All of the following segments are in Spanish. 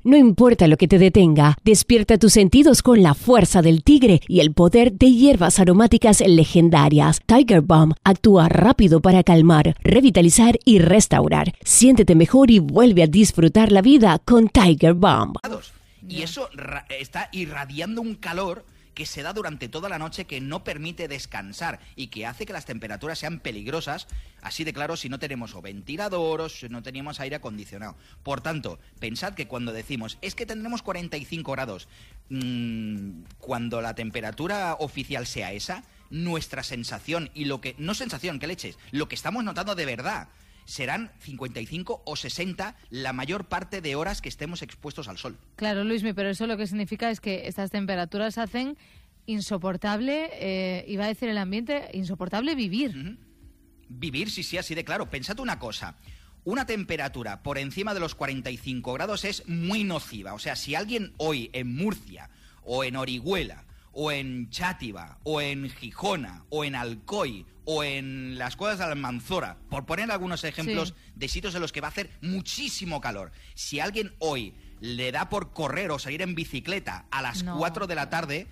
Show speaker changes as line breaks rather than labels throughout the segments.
No importa lo que te detenga, despierta tus sentidos con la fuerza del tigre y el poder de hierbas aromáticas legendarias. Tiger Balm actúa rápido para calmar, revitalizar y restaurar. Siéntete mejor y vuelve a disfrutar la vida con Tiger Balm.
Y eso está irradiando un calor que se da durante toda la noche, que no permite descansar y que hace que las temperaturas sean peligrosas, así de claro, si no tenemos o ventilador o si no tenemos aire acondicionado. Por tanto, pensad que cuando decimos, es que tendremos 45 grados, cuando la temperatura oficial sea esa, nuestra sensación y lo que... No sensación, que leches, lo que estamos notando de verdad serán 55 o 60 la mayor parte de horas que estemos expuestos al sol.
Claro, Luismi, pero eso lo que significa es que estas temperaturas hacen insoportable, iba a decir el ambiente, insoportable vivir.
Vivir, sí, así de claro. Pensad una cosa, una temperatura por encima de los 45 grados es muy nociva. O sea, si alguien hoy en Murcia o en Orihuela o en Chátiva, o en Gijona, o en Alcoy, o en las Cuevas de Almanzora, por poner algunos ejemplos de sitios en los que va a hacer muchísimo calor. Si alguien hoy le da por correr o salir en bicicleta a las 4 de la tarde,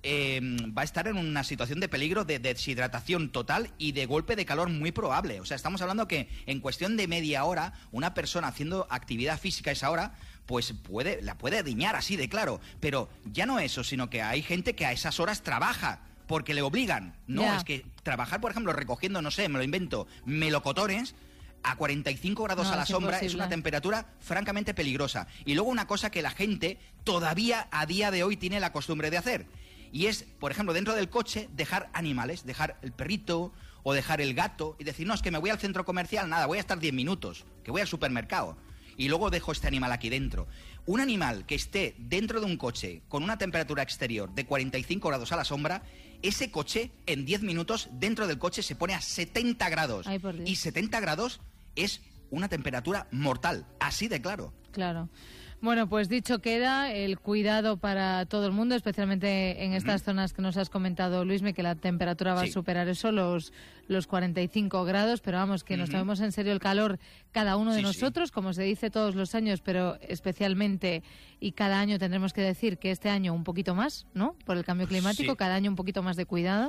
va a estar en una situación de peligro, de deshidratación total y de golpe de calor muy probable. O sea, estamos hablando que en cuestión de media hora, una persona haciendo actividad física a esa hora, pues la puede diñar así de claro. Pero ya no eso, sino que hay gente que a esas horas trabaja porque le obligan. No, es que trabajar, por ejemplo, recogiendo, no sé, me lo invento, melocotones a 45 grados a la sombra es una temperatura francamente peligrosa. Y luego una cosa que la gente todavía a día de hoy tiene la costumbre de hacer, y es, por ejemplo, dentro del coche dejar animales, dejar el perrito o dejar el gato y decir, no, es que me voy al centro comercial, nada, voy a estar 10 minutos, que voy al supermercado. Y luego dejo este animal aquí dentro. Un animal que esté dentro de un coche con una temperatura exterior de 45 grados a la sombra, ese coche en 10 minutos dentro del coche se pone a 70 grados.
Ay, por Dios.
Y 70 grados es una temperatura mortal, así de claro.
Claro. Bueno, pues dicho queda, el cuidado para todo el mundo, especialmente en estas zonas que nos has comentado, Luismi, que la temperatura va a superar eso, los 45 grados, pero vamos, que nos tomemos en serio el calor cada uno de nosotros, como se dice todos los años, pero especialmente, y cada año tendremos que decir que este año un poquito más, ¿no? Por el cambio climático, cada año un poquito más de cuidado.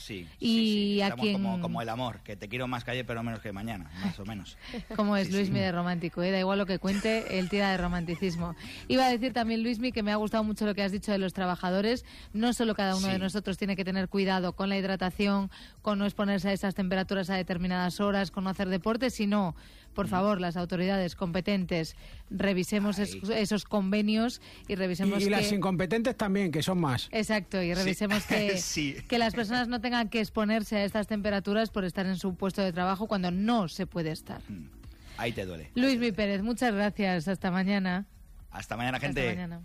Y a quien...
como el amor, que te quiero más que ayer, pero menos que mañana, más o menos.
Como es Luismi de romántico, da igual lo que cuente, él tira de romanticismo. Iba a decir también, Luismi, que me ha gustado mucho lo que has dicho de los trabajadores. No solo cada uno de nosotros tiene que tener cuidado con la hidratación, con no exponerse a esas temperaturas a determinadas horas, con no hacer deporte, sino, por favor, las autoridades competentes, revisemos esos convenios y revisemos
y las incompetentes también, que son más.
Exacto, y revisemos que las personas no tengan que exponerse a estas temperaturas por estar en su puesto de trabajo cuando no se puede estar.
Ahí te duele.
Luismi Pérez, muchas gracias. Hasta mañana.
Hasta mañana, gente.
Hasta mañana.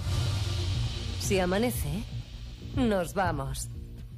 Si amanece, nos vamos.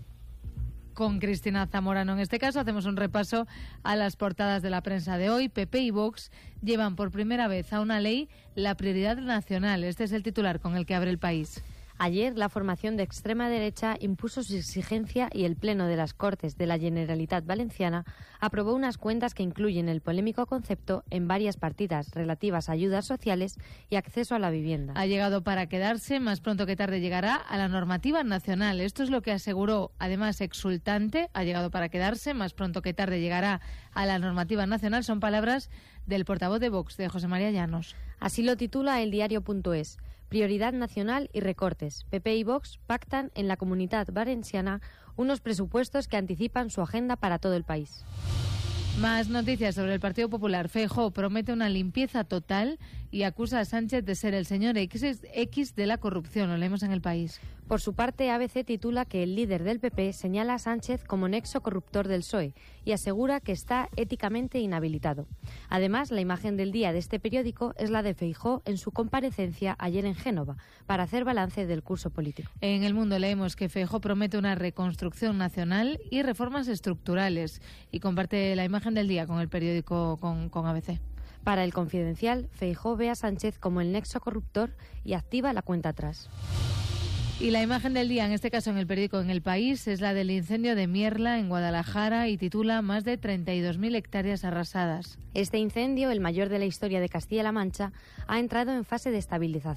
Con Cristina Zamorano. En este caso hacemos un repaso a las portadas de la prensa de hoy. PP y Vox llevan por primera vez a una ley la prioridad nacional. Este es el titular con el que abre El País.
Ayer, la formación de extrema derecha impuso su exigencia y el Pleno de las Cortes de la Generalitat Valenciana aprobó unas cuentas que incluyen el polémico concepto en varias partidas relativas a ayudas sociales y acceso a la vivienda.
Ha llegado para quedarse, más pronto que tarde llegará a la normativa nacional. Esto es lo que aseguró, además exultante, ha llegado para quedarse, más pronto que tarde llegará a la normativa nacional. Son palabras del portavoz de Vox, de José María Llanos.
Así lo titula el diario.es. Prioridad nacional y recortes. PP y Vox pactan en la Comunitat Valenciana unos presupuestos que anticipan su agenda para todo el país.
Más noticias sobre el Partido Popular. Feijóo promete una limpieza total y acusa a Sánchez de ser el señor X de la corrupción. Lo leemos en El País.
Por su parte, ABC titula que el líder del PP señala a Sánchez como nexo corruptor del PSOE y asegura que está éticamente inhabilitado. Además, la imagen del día de este periódico es la de Feijóo en su comparecencia ayer en Génova para hacer balance del curso político.
En El Mundo leemos que Feijóo promete una reconstrucción nacional y reformas estructurales y comparte la imagen del día con el periódico con ABC.
Para El Confidencial, Feijóo ve a Sánchez como el nexo corruptor y activa la cuenta atrás.
Y la imagen del día, en este caso en el periódico En El País, es la del incendio de Mierla, en Guadalajara, y titula Más de 32.000 hectáreas arrasadas.
Este incendio, el mayor de la historia de Castilla-La Mancha, ha entrado en fase de estabilización.